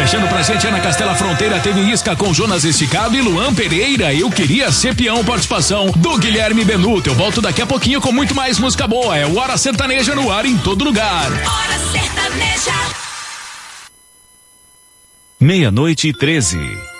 Fechando pra gente, Ana Castela Fronteira teve isca com Jonas Esticado e Luan Pereira. Eu queria ser peão, participação do Guilherme Benuto. Eu volto daqui a pouquinho com muito mais música boa. É o Hora Sertaneja no ar em todo lugar. Hora Sertaneja. 00:13.